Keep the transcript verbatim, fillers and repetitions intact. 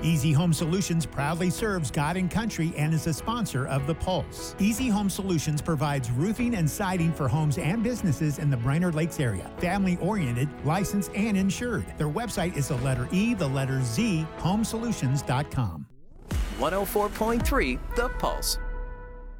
Easy Home Solutions proudly serves God and country and is a sponsor of The Pulse. Easy Home Solutions provides roofing and siding for homes and businesses in the Brainerd Lakes area. Family-oriented, licensed, and insured. Their website is the letter E, the letter Z, home solutions dot com. one oh four point three The Pulse.